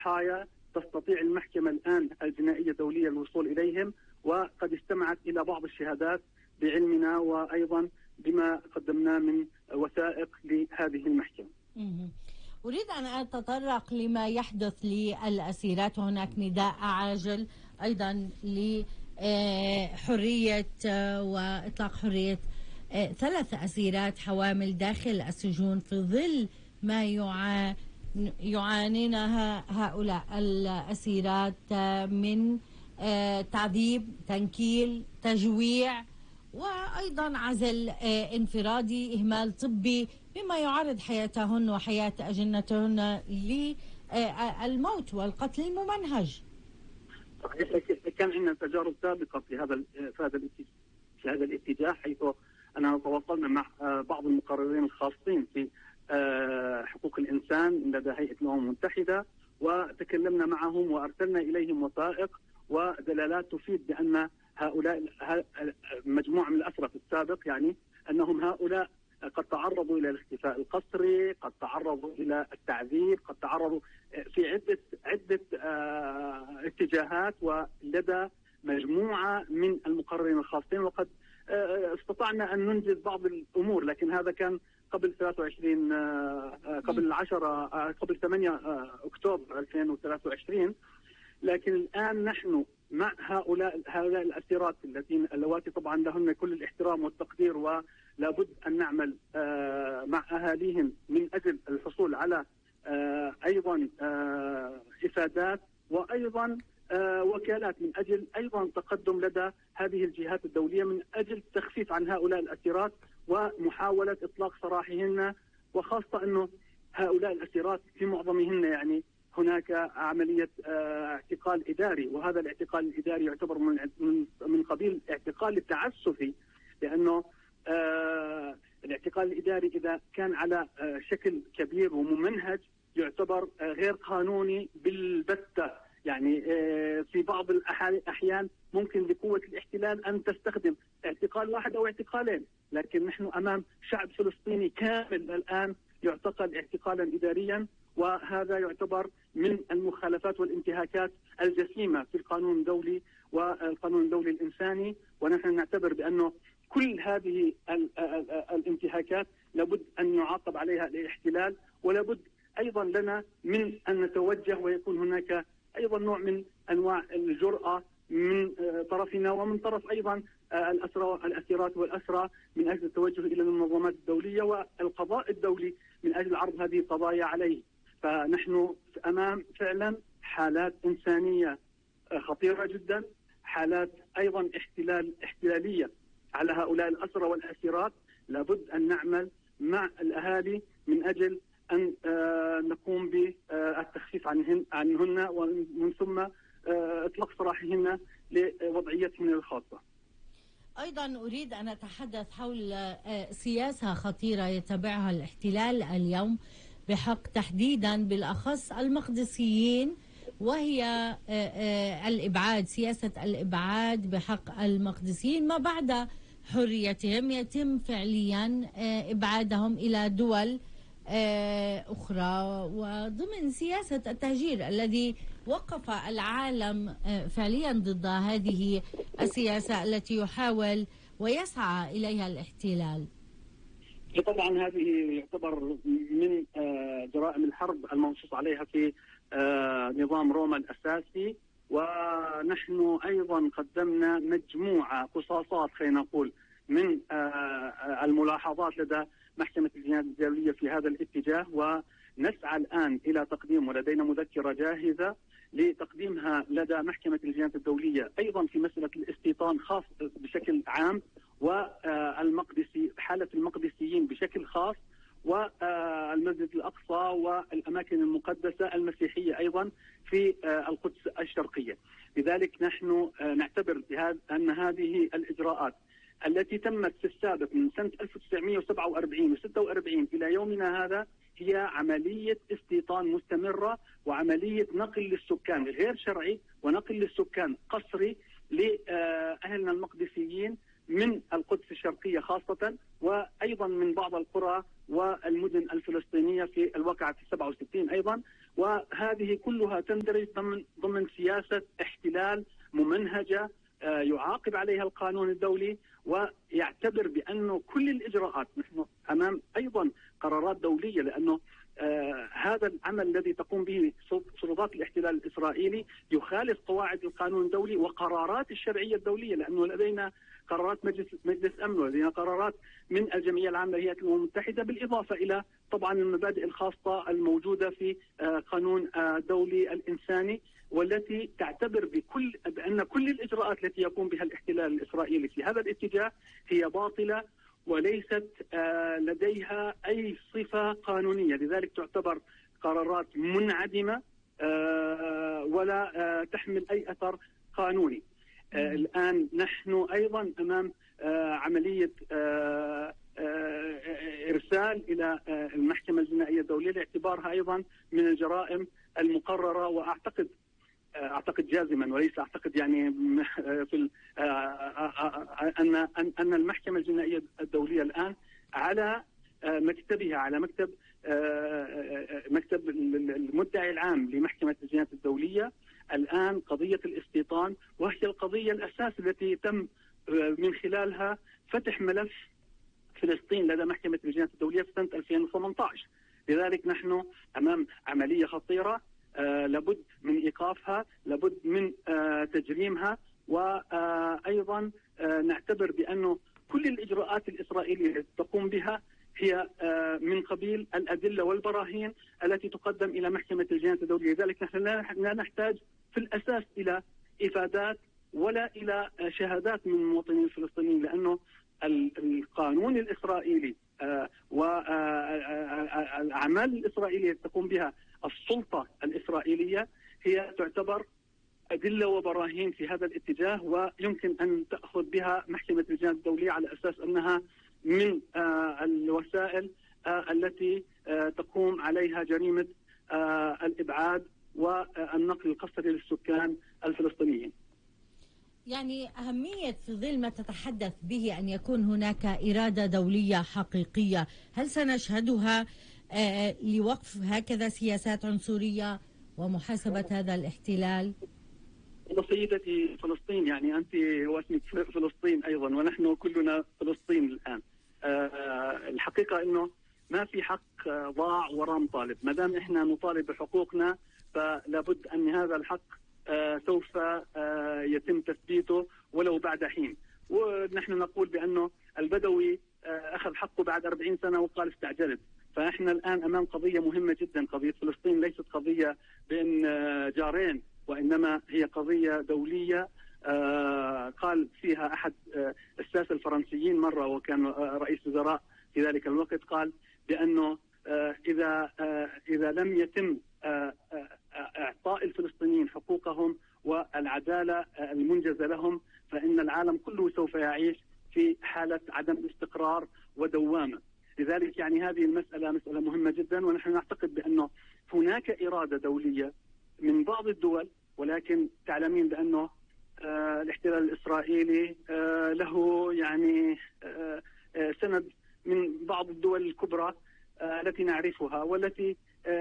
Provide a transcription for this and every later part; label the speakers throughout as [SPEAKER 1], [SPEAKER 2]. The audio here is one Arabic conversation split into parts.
[SPEAKER 1] ضحايا تستطيع المحكمة الآن الجنائية الدولية الوصول إليهم، وقد استمعت إلى بعض الشهادات بعلمنا وأيضا بما قدمناه من وثائق لهذه المحكمة.
[SPEAKER 2] أريد أن أتطرق لما يحدث للأسيرات، وهناك نداء عاجل أيضا لحرية وإطلاق حرية 3 أسيرات حوامل داخل السجون في ظل ما يعانينها هؤلاء الأسيرات من تعذيب، تنكيل، تجويع، وأيضا عزل انفرادي، إهمال طبي، مما يعرض حياتهن وحياة أجنتهن للموت والقتل الممنهج.
[SPEAKER 1] كان عندنا تجارب سابقة في هذا الاتجاه، حيث أننا تواصلنا مع بعض المقررين الخاصين في حقوق الإنسان لدى هيئة الأمم المتحدة، وتكلمنا معهم وأرسلنا إليهم وثائق ودلالات تفيد بأن هؤلاء مجموعة من الأسرى في السابق، يعني أنهم هؤلاء قد تعرضوا إلى الاختفاء القسري، قد تعرضوا إلى التعذيب، قد تعرضوا في عدة اتجاهات، ولدى مجموعة من المقررين الخاصين، وقد استطعنا أن ننجز بعض الأمور، لكن هذا كان قبل 23 قبل 8 أكتوبر 2023. لكن الآن نحن مع هؤلاء الأسيرات اللواتي طبعا لهن كل الاحترام والتقدير، ولابد أن نعمل مع أهاليهم من أجل الحصول على أيضا إفادات، وأيضا وكالات من أجل أيضا تقدم لدى هذه الجهات الدولية من أجل التخفيف عن هؤلاء الأسيرات ومحاولة إطلاق سراحهن، وخاصة أنه هؤلاء الأسيرات في معظمهن يعني هناك عملية اعتقال إداري، وهذا الاعتقال الإداري يعتبر من قبيل اعتقال التعسفي، لأنه الاعتقال الإداري إذا كان على شكل كبير وممنهج يعتبر غير قانوني بالبتة. يعني في بعض الأحيان ممكن لقوة الاحتلال أن تستخدم اعتقال واحد أو اعتقالين، لكن نحن أمام شعب فلسطيني كامل الآن يعتقل اعتقالا إداريا، وهذا يعتبر من المخالفات والانتهاكات الجسيمة في القانون الدولي والقانون الدولي الإنساني. ونحن نعتبر بأنه كل هذه الانتهاكات لابد أن يعاقب عليها الاحتلال، ولابد أيضا لنا من أن نتوجه ويكون هناك أيضا نوع من أنواع الجرأة من طرفنا ومن طرف أيضا الأسيرات والأسرى من أجل التوجه إلى المنظمات الدولية والقضاء الدولي من أجل عرض هذه القضايا عليه. فنحن أمام فعلا حالات إنسانية خطيرة جدا، حالات أيضا احتلالية على هؤلاء الأسرى والأسيرات. لابد أن نعمل مع الأهالي من أجل أن نقوم بالتخفيف عنهن ومن ثم إطلاق سراحهن لوضعيتهن الخاصة.
[SPEAKER 2] أيضا أريد أن أتحدث حول سياسة خطيرة يتبعها الاحتلال اليوم بحق تحديدا بالأخص المقدسيين، وهي الإبعاد، سياسة الإبعاد بحق المقدسيين. ما بعد حريتهم يتم فعليا إبعادهم إلى دول أخرى، وضمن سياسة التهجير الذي وقف العالم فعليا ضد هذه السياسة التي يحاول ويسعى إليها الاحتلال.
[SPEAKER 1] طبعا هذه يعتبر من جرائم الحرب المنصوص عليها في نظام روما الأساسي، ونحن أيضا قدمنا مجموعة قصاصات خلينا نقول من الملاحظات لدى محكمة الجنايات الدولية في هذا الاتجاه، ونسعى الآن إلى تقديم، ولدينا مذكرة جاهزة لتقديمها لدى محكمة الجنايات الدولية أيضا في مسألة الاستيطان خاص بشكل عام، والمقدسي حالة المقدسيين بشكل خاص، والمسجد الأقصى والأماكن المقدسة المسيحية أيضا في القدس الشرقية. لذلك نحن نعتبر أن هذه الإجراءات التي تمت في السابق من سنة 1947 و46 إلى يومنا هذا هي عملية استيطان مستمرة وعملية نقل للسكان غير شرعي ونقل للسكان قسري لأهلنا المقدسيين من القدس الشرقية خاصة، وأيضا من بعض القرى والمدن الفلسطينية في الواقعة في 67 أيضا. وهذه كلها تندرج ضمن سياسة احتلال ممنهجة يعاقب عليها القانون الدولي، ويعتبر بأنه كل الإجراءات، نحن أمام أيضا قرارات دولية، لأنه هذا العمل الذي تقوم به سلطات الاحتلال الإسرائيلي يخالف قواعد القانون الدولي وقرارات الشرعية الدولية، لأنه لدينا قرارات مجلس أمن، ولدينا قرارات من الجمعية العامة للهيئات الأمم المتحدة، بالإضافة إلى طبعا المبادئ الخاصة الموجودة في قانون دولي الإنساني، والتي تعتبر بأن كل الإجراءات التي يقوم بها الاحتلال الإسرائيلي في هذا الاتجاه هي باطلة وليست لديها أي صفة قانونية، لذلك تعتبر قرارات منعدمة ولا تحمل أي أثر قانوني. الآن نحن أيضا أمام عملية إرسال إلى المحكمة الجنائية الدولية لاعتبارها أيضا من الجرائم المقررة، وأعتقد جازما وليس أعتقد يعني في أن المحكمة الجنائية الدولية الآن على مكتبها، على مكتب المدعي العام لمحكمة الجنايات الدولية الآن قضية الاستيطان، وهي القضية الأساس التي تم من خلالها فتح ملف فلسطين لدى محكمة الجنايات الدولية في سنة 2018. لذلك نحن أمام عملية خطيرة لابد من إيقافها، لابد من تجريمها، وأيضا نعتبر بأنه كل الإجراءات الإسرائيلية التي تقوم بها هي من قبيل الأدلة والبراهين التي تقدم إلى محكمة الجنايات الدولية. لذلك نحن لا نحتاج في الأساس إلى إفادات ولا إلى شهادات من المواطنين الفلسطينيين، لأنه القانون الإسرائيلي والأعمال الإسرائيلية تقوم بها السلطة الإسرائيلية هي تعتبر أدلة وبراهين في هذا الاتجاه، ويمكن أن تأخذ بها محكمة الجنايات الدولية على أساس أنها من الوسائل التي تقوم عليها جريمة الإبعاد والنقل القسري للسكان الفلسطينيين.
[SPEAKER 2] يعني أهمية في ظل ما تتحدث به أن يكون هناك إرادة دولية حقيقية، هل سنشهدها لوقف هكذا سياسات عنصرية ومحاسبة هذا الاحتلال؟
[SPEAKER 1] سيدتي، فلسطين يعني أنت واسمك فلسطين أيضا، ونحن كلنا فلسطين الآن. الحقيقة أنه ما في حق ضاع وراء مطالب، ما دام إحنا نطالب بحقوقنا فلابد أن هذا الحق سوف يتم تثبيته ولو بعد حين. ونحن نقول بأنه البدوي أخذ حقه بعد 40 سنة وقال استعجلت، فإحنا الآن أمام قضية مهمة جدا. قضية فلسطين ليست قضية بين جارين، وإنما هي قضية دولية. قال فيها أحد الساسة الفرنسيين مرة وكان رئيس وزراء في ذلك الوقت، قال بأنه إذا لم يتم إعطاء الفلسطينيين حقوقهم والعدالة المنجزة لهم فإن العالم كله سوف يعيش في حالة عدم استقرار ودوامة. لذلك يعني هذه المسألة مسألة مهمة جدا، ونحن نعتقد بأنه هناك إرادة دولية من بعض الدول، ولكن تعلمين بأنه الاحتلال الإسرائيلي له يعني سند من بعض الدول الكبرى التي نعرفها والتي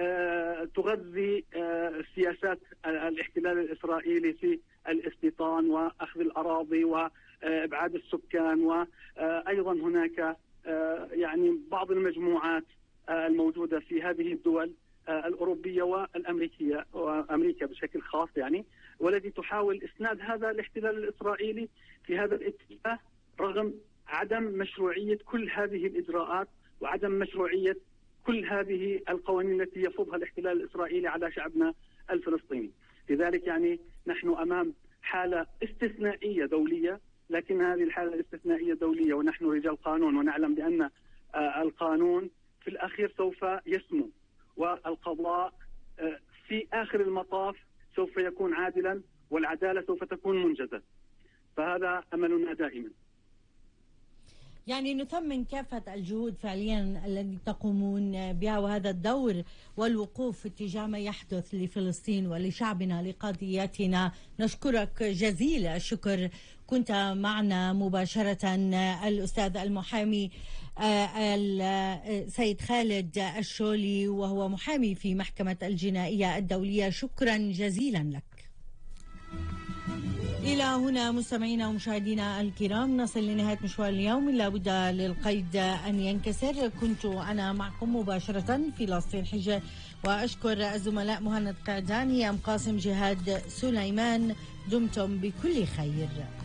[SPEAKER 1] تغذي سياسات الاحتلال الإسرائيلي في الاستيطان وأخذ الأراضي وإبعاد السكان. وأيضا هناك يعني بعض المجموعات الموجودة في هذه الدول الأوروبية والأمريكية وأمريكا بشكل خاص يعني، والتي تحاول إسناد هذا الاحتلال الإسرائيلي في هذا الاتجاه رغم عدم مشروعية كل هذه الإجراءات وعدم مشروعية كل هذه القوانين التي يفرضها الاحتلال الإسرائيلي على شعبنا الفلسطيني. لذلك يعني نحن أمام حالة استثنائية دولية، لكن هذه الحالة الاستثنائية دولية ونحن رجال قانون ونعلم بأن القانون في الأخير سوف يسمو، والقضاء في آخر المطاف سوف يكون عادلا والعدالة سوف تكون منجزة، فهذا أملنا دائما.
[SPEAKER 2] يعني نثمن كافة الجهود فعليا التي تقومون بها وهذا الدور والوقوف اتجاه ما يحدث لفلسطين ولشعبنا لقضيتنا. نشكرك جزيل الشكر، كنت معنا مباشرة الأستاذ المحامي السيد خالد الشولي وهو محامي في محكمة الجنائية الدولية. شكرا جزيلا لك. إلى هنا مستمعينا ومشاهدينا الكرام نصل لنهاية مشوار اليوم، لابد للقيد أن ينكسر. كنت أنا معكم مباشرة في لاسطين حجة، وأشكر الزملاء مهند قعداني، أم قاسم، جهاد سليمان. دمتم بكل خير.